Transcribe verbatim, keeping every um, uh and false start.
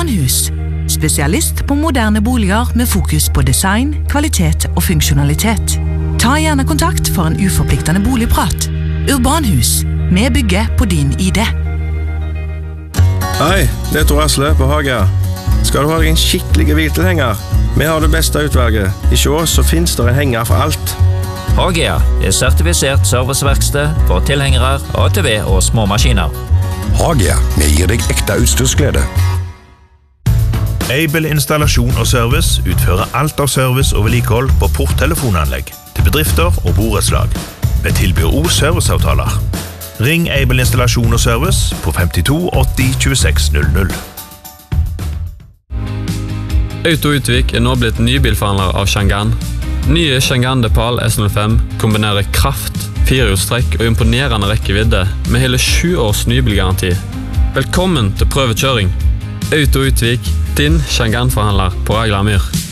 Urbanhus, spesialist på moderne boliger med fokus på design, kvalitet og funksjonalitet. Ta gjerne kontakt for en uforpliktende boligprat. Urbanhus, vi bygger på din I D. Hei, det er Tor Asle på Hagia. Skal du ha deg en skikkelig hviltilhenger? Vi har det beste utvalget. I Sjå så finnes det en henger for alt. Hagia er sertifisert serviceverksted for tilhengere, A T V og små maskiner. Hagia, vi gir deg ekte utstyrsglede. Aibel installasjon og service utfører alt av service og vedlikehold på porttelefonanlegg til bedrifter og borettslag. Vi tilbyr også serviceavtaler. Ring Aibel installasjon og service på femtito åtti tjueseks null null. Auto Utvik er nå blitt nybilforhandler av Changan. Nye Changan Depal S null fem kombinerer kraft, firehjulstrekk og imponerende rekkevidde med hele sju års nybilgaranti. Velkommen til prøvekjøring. Auto Utvik, din Changan-forhandler på Aglamyr.